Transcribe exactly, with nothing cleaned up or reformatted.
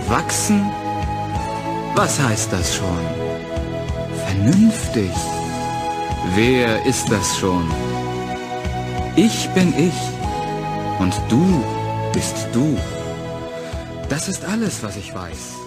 Wachsen? Was heißt das schon? Vernünftig? Wer ist das schon? Ich bin ich und du bist du. Das ist alles, was ich weiß.